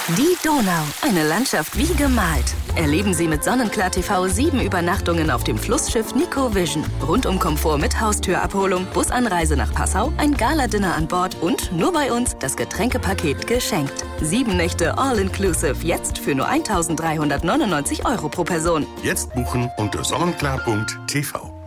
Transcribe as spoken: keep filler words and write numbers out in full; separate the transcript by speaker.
Speaker 1: Die Donau, eine Landschaft wie gemalt. Erleben Sie mit Sonnenklar T V sieben Übernachtungen auf dem Flussschiff Nico Vision. Rundum-Komfort mit Haustürabholung, Busanreise nach Passau, ein Gala-Dinner an Bord und nur bei uns das Getränkepaket geschenkt. Sieben Nächte All-Inclusive, jetzt für nur eintausenddreihundertneunundneunzig Euro pro Person.
Speaker 2: Jetzt buchen unter sonnenklar punkt t v.